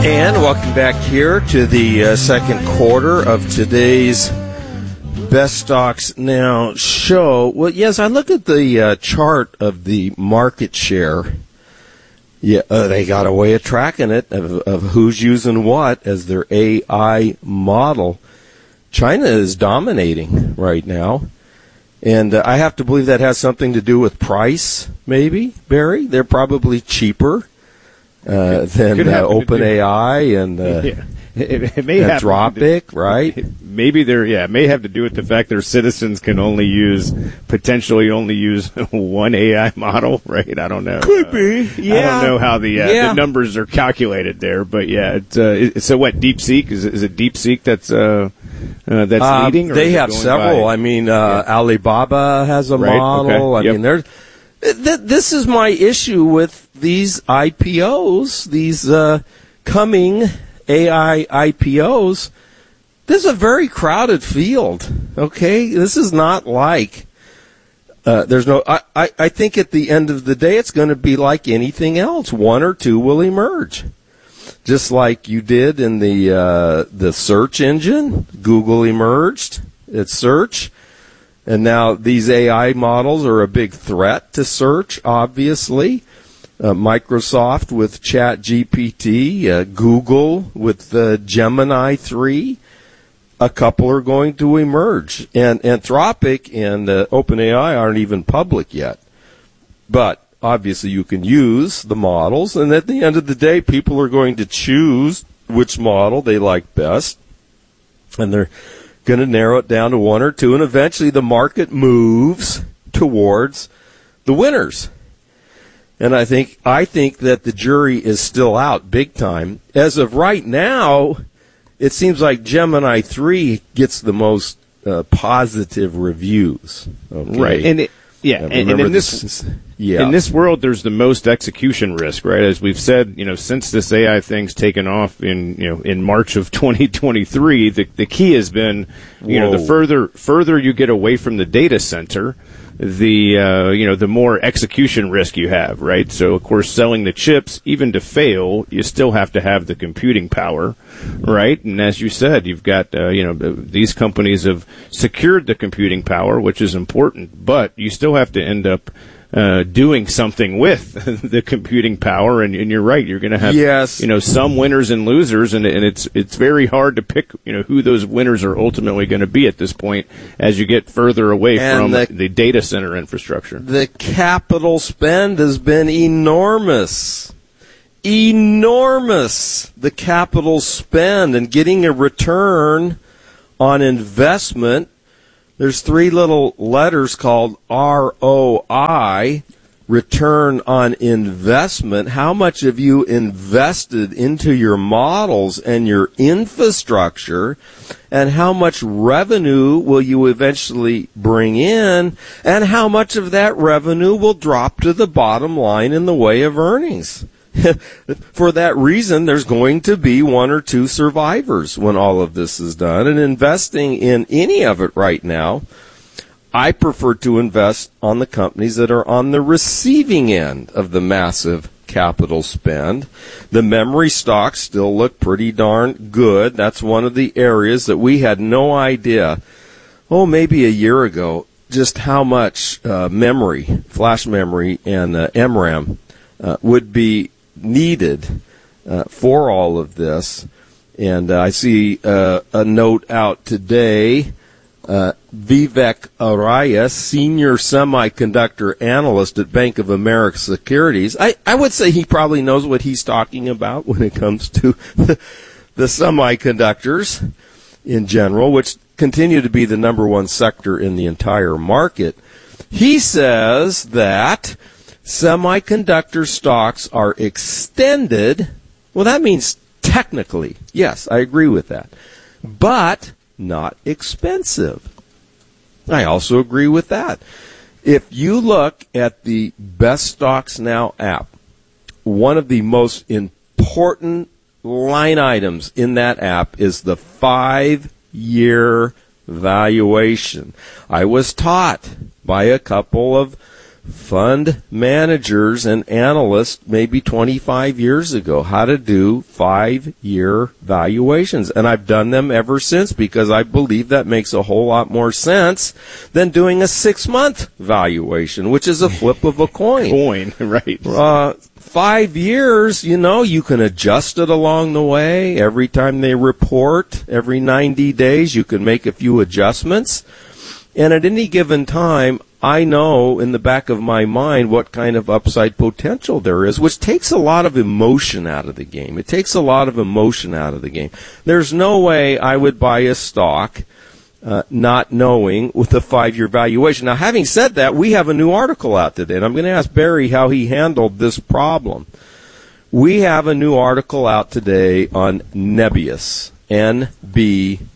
And welcome back here to the second quarter of today's Best Stocks Now show. Well, yes, I look at the chart of the market share. Yeah, they got a way of tracking it, of who's using what as their AI model. China is dominating right now. And I have to believe that has something to do with price, maybe, Barry. They're probably cheaper than OpenAI and it may have Anthropic, right? Maybe it may have to do with the fact their citizens can potentially only use one AI model, right? I don't know. Could be, yeah. I don't know how the numbers are calculated there, but yeah. So what? DeepSeek is it DeepSeek that's leading? Or they have several. I mean, Alibaba has a model. Okay. I mean, there's. This is my issue with these IPOs, these coming AI IPOs. This is a very crowded field, okay? This is not like there's no... I think at the end of the day, it's going to be like anything else. One or two will emerge. Just like you did in the search engine. Google emerged. It's search. And now these AI models are a big threat to search, obviously. Microsoft with ChatGPT, Google with Gemini 3. A couple are going to emerge. And Anthropic and OpenAI aren't even public yet. But obviously you can use the models, and at the end of the day, people are going to choose which model they like best. And they're going to narrow it down to one or two, and eventually the market moves towards the winners. And I think that the jury is still out big time. As of right now, it seems like Gemini 3 gets the most positive reviews. Okay? Right. And in this world, there's the most execution risk, right? As we've said, since this AI thing's taken off in March of 2023, the key has been, the further you get away from the data center, the more execution risk you have, right? So of course, selling the chips, even to fail, you still have to have the computing power, right? And as you said, you've got these companies have secured the computing power, which is important, but you still have to end up doing something with the computing power, and you're right. You're going to have some winners and losers, and it's very hard to pick who those winners are ultimately going to be at this point as you get further away from the data center infrastructure. The capital spend has been enormous. The capital spend and getting a return on investment. There's three little letters called ROI, return on investment. How much have you invested into your models and your infrastructure, and how much revenue will you eventually bring in, and how much of that revenue will drop to the bottom line in the way of earnings? For that reason, there's going to be one or two survivors when all of this is done. And investing in any of it right now, I prefer to invest on the companies that are on the receiving end of the massive capital spend. The memory stocks still look pretty darn good. That's one of the areas that we had no idea, maybe a year ago, just how much memory, flash memory, and MRAM would be needed for all of this. And I see a note out today. Vivek Arya, senior semiconductor analyst at Bank of America Securities. I would say he probably knows what he's talking about when it comes to the semiconductors in general, which continue to be the number one sector in the entire market. He says that semiconductor stocks are extended. Well, that means technically, yes, I agree with that, but not expensive. I also agree with that. If you look at the Best Stocks Now app, one of the most important line items in that app is the 5-year valuation. I was taught by a couple of fund managers and analysts maybe 25 years ago how to do 5-year valuations. And I've done them ever since because I believe that makes a whole lot more sense than doing a 6-month valuation, which is a flip of a coin. Right. 5 years, you can adjust it along the way. Every time they report, every 90 days, you can make a few adjustments. And at any given time, I know in the back of my mind what kind of upside potential there is, which takes a lot of emotion out of the game. It takes a lot of emotion out of the game. There's no way I would buy a stock not knowing with a 5-year valuation. Now, having said that, we have a new article out today, and I'm going to ask Barry how he handled this problem. We have a new article out today on Nebius, N-B-I-S.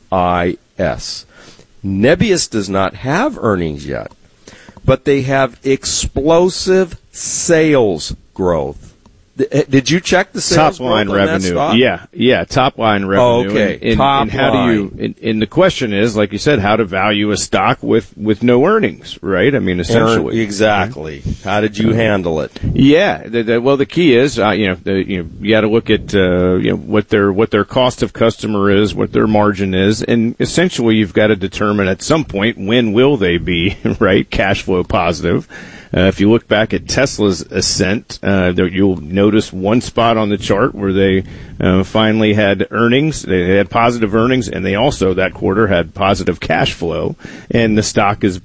Nebius does not have earnings yet, but they have explosive sales growth. Did you check the sales top line revenue? Yeah, top line revenue. Oh, okay, and how do you? And the question is, like you said, how to value a stock with no earnings, right? I mean, essentially, exactly. How did you handle it? Yeah, well, the key is, you got to look at what their cost of customer is, what their margin is, and essentially, you've got to determine at some point when will they be right cash flow positive. If you look back at Tesla's ascent, you'll notice one spot on the chart where they finally had earnings. They had positive earnings, and they also that quarter had positive cash flow. And the stock is,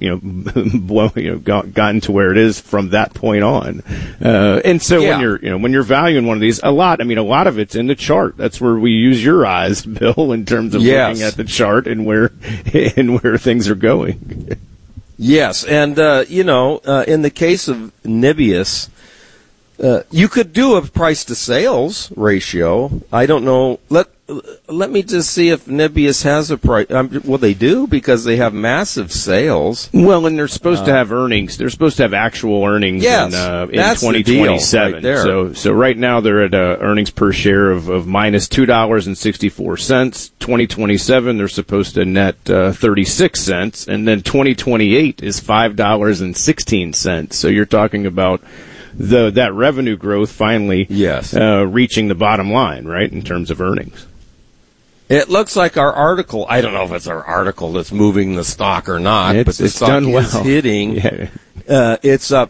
gotten to where it is from that point on. And so when you're valuing one of these, a lot of it's in the chart. That's where we use your eyes, Bill, in terms of looking at the chart and where things are going. Yes, and, in the case of Nebius, you could do a price-to-sales ratio. I don't know. Let me just see if Nebius has a price. Well, they do because they have massive sales. Well, and they're supposed to have earnings. They're supposed to have actual earnings in 2027. Right there. So right now they're at earnings per share of minus $2.64. 2027 they're supposed to net 36 cents, and then 2028 is $5.16. So you're talking about that revenue growth finally reaching the bottom line, right, in terms of earnings. It looks like our article, I don't know if it's our article that's moving the stock or not, but the stock is hitting. Yeah. It's up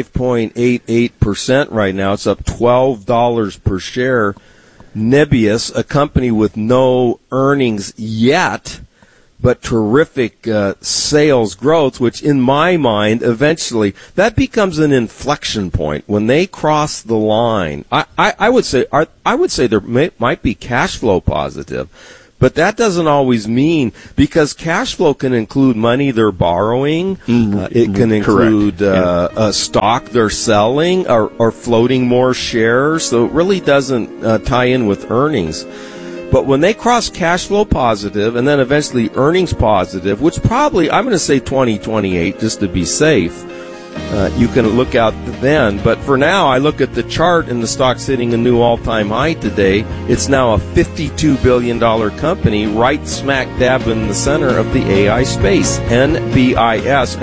5.88% right now. It's up $12 per share. Nebius, a company with no earnings yet, but terrific sales growth, which in my mind, eventually, that becomes an inflection point. When they cross the line, I would say there might be cash flow positive, but that doesn't always mean, because cash flow can include money they're borrowing, it can include a stock they're selling, or floating more shares, so it really doesn't tie in with earnings. But when they cross cash flow positive and then eventually earnings positive, which probably, I'm going to say 2028 just to be safe, you can look out then. But for now, I look at the chart and the stock's hitting a new all-time high today. It's now a $52 billion company right smack dab in the center of the AI space, NBIS.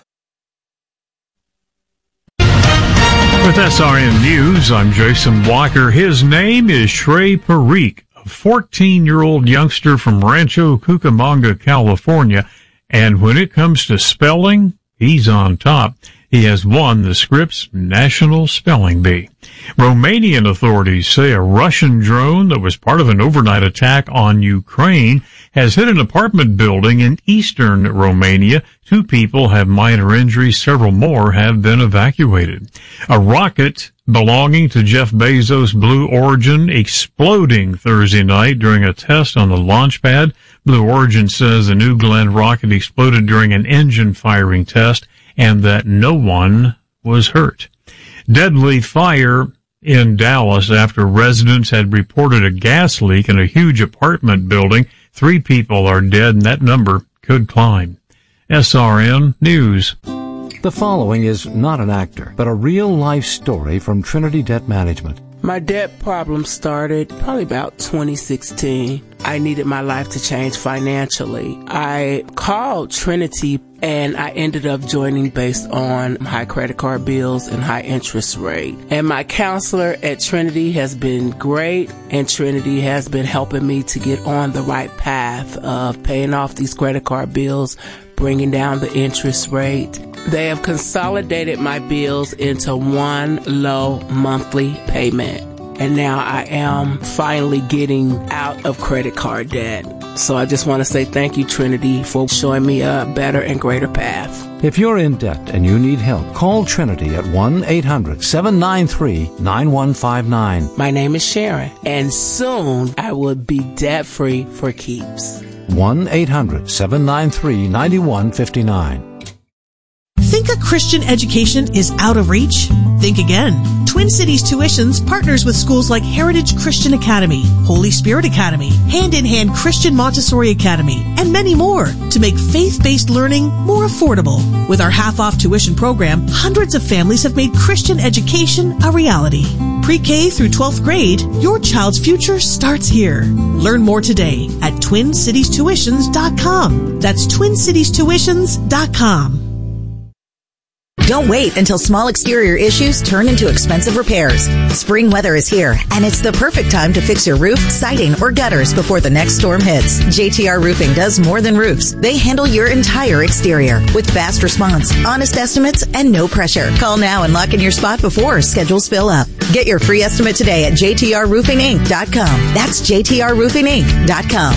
With SRN News, I'm Jason Walker. His name is Trey Parikh, a 14-year-old youngster from Rancho Cucamonga, California. And when it comes to spelling, he's on top. He has won the Scripps National Spelling Bee. Romanian authorities say a Russian drone that was part of an overnight attack on Ukraine has hit an apartment building in eastern Romania. 2 people have minor injuries. Several more have been evacuated. A rocket belonging to Jeff Bezos' Blue Origin exploding Thursday night during a test on the launch pad. Blue Origin says the New Glenn rocket exploded during an engine firing test and that no one was hurt. Deadly fire in Dallas after residents had reported a gas leak in a huge apartment building. 3 people are dead, and that number could climb. SRN News. The following is not an actor, but a real-life story from Trinity Debt Management. My debt problem started probably about 2016. I needed my life to change financially. I called Trinity and I ended up joining based on high credit card bills and high interest rate. And my counselor at Trinity has been great, and Trinity has been helping me to get on the right path of paying off these credit card bills, bringing down the interest rate. They have consolidated my bills into one low monthly payment. And now I am finally getting out of credit card debt. So I just want to say thank you, Trinity, for showing me a better and greater path. If you're in debt and you need help, call Trinity at 1-800-793-9159. My name is Sharon, and soon I will be debt-free for keeps. 1-800-793-9159. Think a Christian education is out of reach? Think again. Twin Cities Tuitions partners with schools like Heritage Christian Academy, Holy Spirit Academy, Hand in Hand Christian Montessori Academy, and many more to make faith-based learning more affordable. With our half-off tuition program, hundreds of families have made Christian education a reality. Pre-K through 12th grade, your child's future starts here. Learn more today at TwinCitiesTuitions.com. That's TwinCitiesTuitions.com. Don't wait until small exterior issues turn into expensive repairs. Spring weather is here, and it's the perfect time to fix your roof, siding, or gutters before the next storm hits. JTR Roofing does more than roofs. They handle your entire exterior with fast response, honest estimates, and no pressure. Call now and lock in your spot before schedules fill up. Get your free estimate today at JTRRoofingInc.com. That's JTRRoofingInc.com.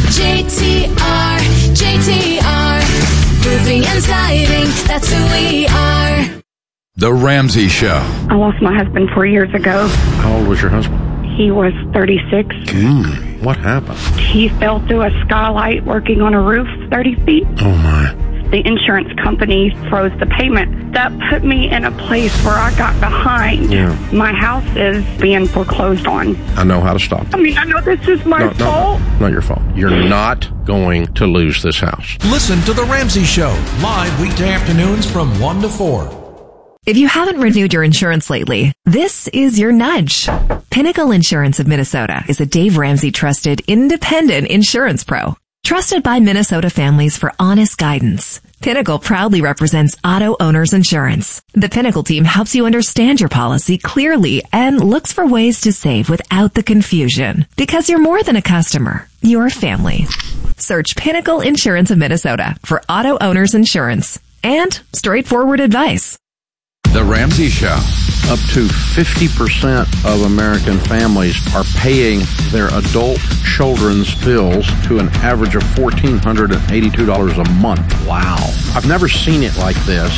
JTR Roofing and Siding, that's who we are. The Ramsey Show. I lost my husband 4 years ago. How old was your husband? He was 36. What happened? He fell through a skylight working on a roof 30 feet. Oh, my. The insurance company froze the payment. That put me in a place where I got behind. Yeah. My house is being foreclosed on. I know how to stop it. I mean, I know this is my fault. No, not your fault. You're not going to lose this house. Listen to The Ramsey Show, live weekday afternoons from 1 to 4. If you haven't renewed your insurance lately, this is your nudge. Pinnacle Insurance of Minnesota is a Dave Ramsey trusted independent insurance pro. Trusted by Minnesota families for honest guidance. Pinnacle proudly represents Auto Owners Insurance. The Pinnacle team helps you understand your policy clearly and looks for ways to save without the confusion. Because you're more than a customer, you're a family. Search Pinnacle Insurance of Minnesota for Auto Owners Insurance and straightforward advice. The Ramsey Show. Up to 50% of American families are paying their adult children's bills to an average of $1,482 a month. Wow. I've never seen it like this.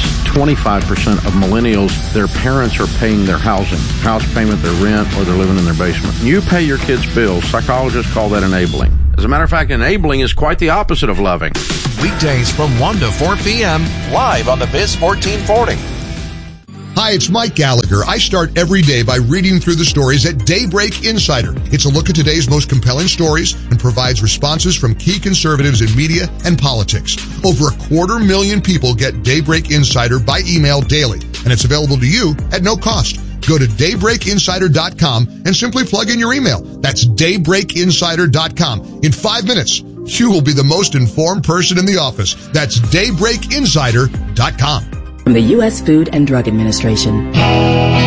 25% of millennials, their parents are paying their housing, house payment, their rent, or they're living in their basement. You pay your kids' bills. Psychologists call that enabling. As a matter of fact, enabling is quite the opposite of loving. Weekdays from 1 to 4 p.m. live on the Biz 1440. Hi, it's Mike Gallagher. I start every day by reading through the stories at Daybreak Insider. It's a look at today's most compelling stories and provides responses from key conservatives in media and politics. Over 250,000 people get Daybreak Insider by email daily, and it's available to you at no cost. Go to daybreakinsider.com and simply plug in your email. That's daybreakinsider.com. In 5 minutes, you will be the most informed person in the office. That's daybreakinsider.com. From the U.S. Food and Drug Administration.